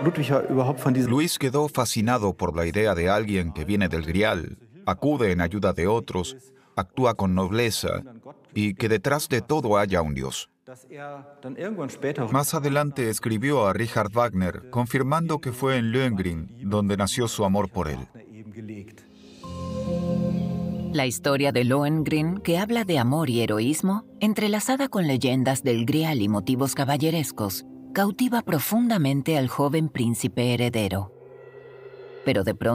Luis quedó fascinado por la idea de alguien que viene del Grial, acude en ayuda de otros, actúa con nobleza y que detrás de todo haya un Dios. Más adelante escribió a Richard Wagner, confirmando que fue en Lohengrin donde nació su amor por él. La historia de Lohengrin, que habla de amor y heroísmo, entrelazada con leyendas del Grial y motivos caballerescos, cautiva profundamente al joven príncipe heredero. Pero de pronto